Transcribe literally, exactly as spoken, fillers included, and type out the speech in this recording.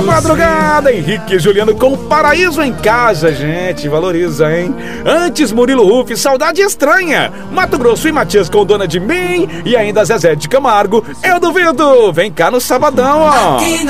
madrugada, Henrique e Juliano com Paraíso em Casa, gente, valoriza, hein? Antes, Murilo Ruff, Saudade Estranha, Mato Grosso e Matias com Dona de Mim, e ainda Zezé de Camargo, Eu Duvido, vem cá no sabadão, ó.